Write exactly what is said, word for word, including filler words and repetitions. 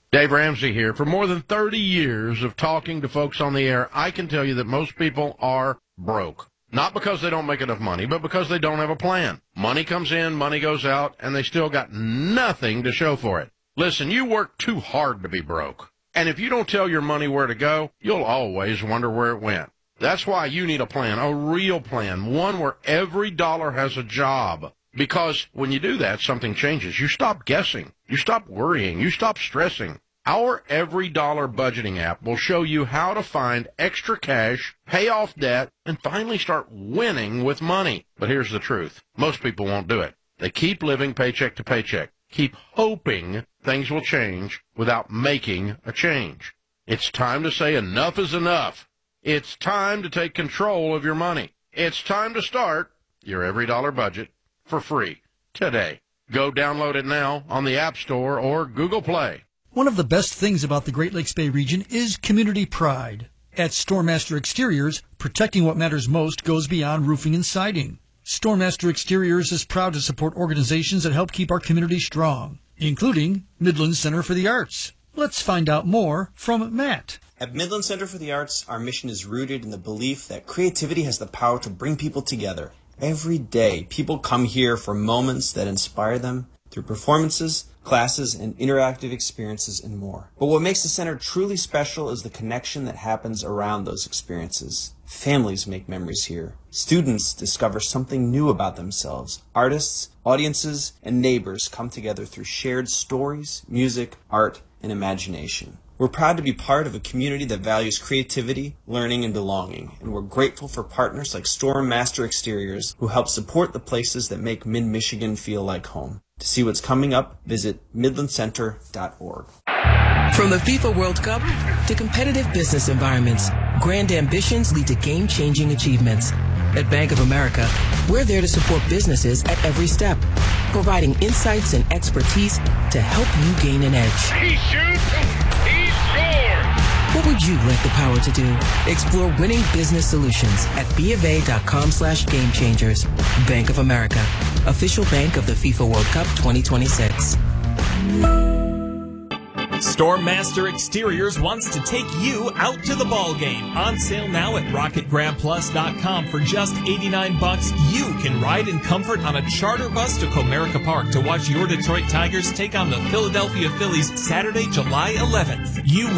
Dave Ramsey here. For more than thirty years of talking to folks on the air, I can tell you that most people are broke. Not because they don't make enough money, but because they don't have a plan. Money comes in, money goes out, and they still got nothing to show for it. Listen, you work too hard to be broke. And if you don't tell your money where to go, you'll always wonder where it went. That's why you need a plan, a real plan, one where every dollar has a job. Because when you do that, something changes. You stop guessing. You stop worrying. You stop stressing. Our Every Dollar Budgeting app will show you how to find extra cash, pay off debt, and finally start winning with money. But here's the truth. Most people won't do it. They keep living paycheck to paycheck, keep hoping things will change without making a change. It's time to say enough is enough. It's time to take control of your money. It's time to start your Every Dollar Budget for free today. Go download it now on the App Store or Google Play. One of the best things about the Great Lakes Bay region is community pride. At Stormmaster Exteriors, protecting what matters most goes beyond roofing and siding. Stormmaster Exteriors is proud to support organizations that help keep our community strong, including Midland Center for the Arts. Let's find out more from Matt. At Midland Center for the Arts, our mission is rooted in the belief that creativity has the power to bring people together. Every day, people come here for moments that inspire them through performances, classes, and interactive experiences and more. But what makes the center truly special is the connection that happens around those experiences. Families make memories here. Students discover something new about themselves. Artists, audiences, and neighbors come together through shared stories, music, art, and imagination. We're proud to be part of a community that values creativity, learning, and belonging, and we're grateful for partners like Stormmaster Exteriors who help support the places that make Mid-Michigan feel like home. To see what's coming up, visit midland center dot org. From the FIFA World Cup to competitive business environments, grand ambitions lead to game-changing achievements. At Bank of America, we're there to support businesses at every step, providing insights and expertise to help you gain an edge. He shoots, he scores! What would you like the power to do? Explore winning business solutions at bofa.com slash game changers. Bank of America, official bank of the FIFA World Cup twenty twenty-six. Stormmaster Exteriors wants to take you out to the ball game. On sale now at rocket grab plus dot com for just eighty-nine bucks. You can ride in comfort on a charter bus to Comerica Park to watch your Detroit Tigers take on the Philadelphia Phillies Saturday, July eleventh. You